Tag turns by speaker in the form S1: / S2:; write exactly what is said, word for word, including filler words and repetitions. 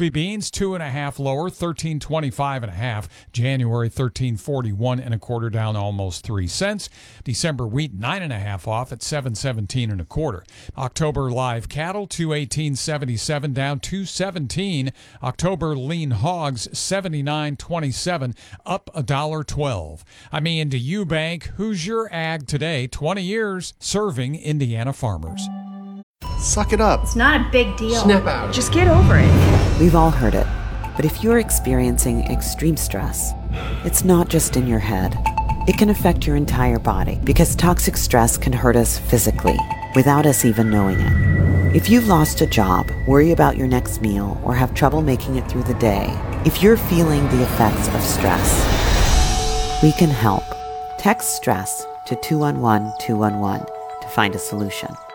S1: Ogilvy beans, two and a half lower, thirteen twenty-five and a half. January, thirteen forty-one and a quarter, down almost three cents. December wheat, nine and a half off at seven seventeen and a quarter. October live cattle, two eighteen seventy-seven, down two seventeen. October lean hogs, seventy-nine twenty-seven, up a dollar twelve. I'm Ian to Eubank. Who's your ag today? twenty years serving Indiana farmers.
S2: Suck it up.
S3: It's not a big deal.
S2: Snap out.
S3: Just get over it.
S4: We've all heard it. But if you're experiencing extreme stress, it's not just in your head. It can affect your entire body because toxic stress can hurt us physically without us even knowing it. If you've lost a job, worry about your next meal, or have trouble making it through the day, if you're feeling the effects of stress, we can help. Text STRESS to two one one two one one to find a solution.